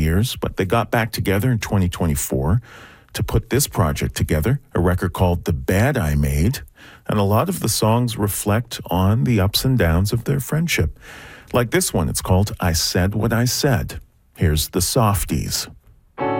years, but they got back together in 2024 to put this project together, a record called The Bad I Made. And a lot of the songs reflect on the ups and downs of their friendship. Like this one, it's called I Said What I Said. Here's the Softies.